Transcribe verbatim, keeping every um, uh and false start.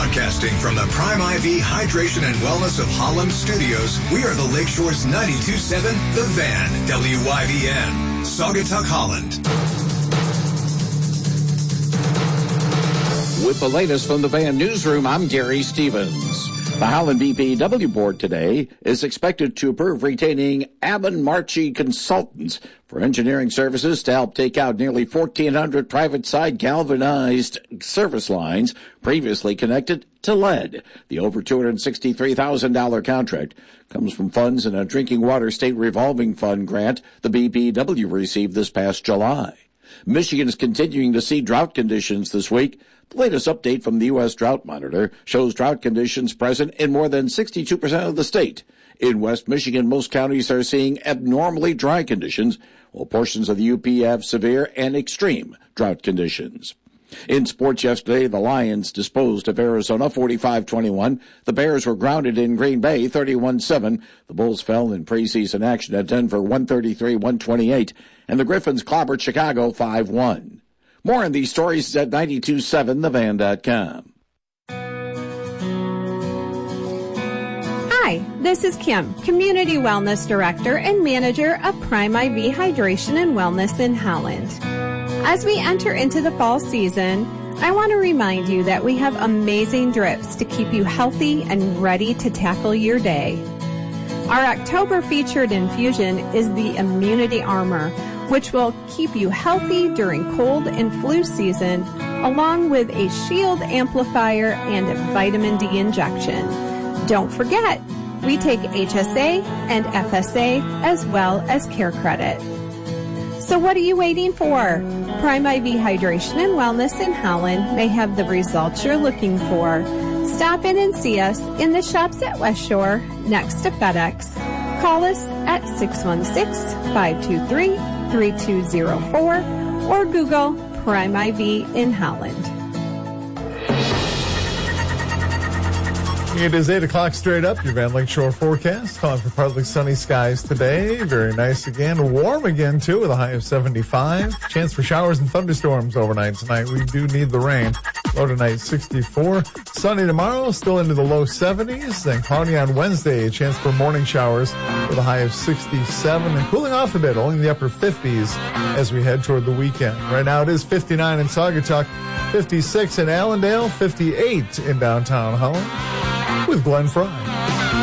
Broadcasting from the Prime I V Hydration and Wellness of Holland studios, we are the Lakeshore's ninety-two point seven The Van, W Y V N, Saugatuck, Holland. With the latest from the Van Newsroom, I'm Gary Stevens. The Holland B P W Board today is expected to approve retaining Ammon Marchi Consultants for engineering services to help take out nearly fourteen hundred private-side galvanized service lines previously connected to lead. The over two hundred sixty-three thousand dollars contract comes from funds in a Drinking Water State Revolving Fund grant the B P W received this past July. Michigan is continuing to see drought conditions this week. The latest update from the U S Drought Monitor shows drought conditions present in more than sixty-two percent of the state. In West Michigan, most counties are seeing abnormally dry conditions, while portions of the U P have severe and extreme drought conditions. In sports yesterday, the Lions disposed of Arizona forty-five twenty-one. The Bears were grounded in Green Bay thirty-one seven. The Bulls fell in preseason action at Denver one thirty-three one twenty-eight. And the Griffins clobbered Chicago five one. More on these stories at ninety-two point seven the van dot com. Hi, this is Kim, Community Wellness Director and Manager of Prime I V Hydration and Wellness in Holland. As we enter into the fall season, I want to remind you that we have amazing drips to keep you healthy and ready to tackle your day. Our October featured infusion is the Immunity Armor, which will keep you healthy during cold and flu season, along with a shield amplifier and a vitamin D injection. Don't forget, we take H S A and F S A as well as Care Credit. So what are you waiting for? Prime I V Hydration and Wellness in Holland may have the results you're looking for. Stop in and see us in the shops at West Shore next to FedEx. Call us at six one six, five two three, three two zero four or Google Prime I V in Holland. It is eight o'clock straight up. Your Van Lakeshore forecast. Calling for partly sunny skies today. Very nice again. Warm again, too, with a high of seventy-five. Chance for showers and thunderstorms overnight tonight. We do need the rain. Low tonight, sixty-four. Sunny tomorrow, still into the low seventies. Then cloudy on Wednesday. A chance for morning showers with a high of sixty-seven. And cooling off a bit, only in the upper fifties as we head toward the weekend. Right now it is fifty-nine in Saugatuck, fifty-six in Allendale, fifty-eight in downtown Holland. With Glenn Fry.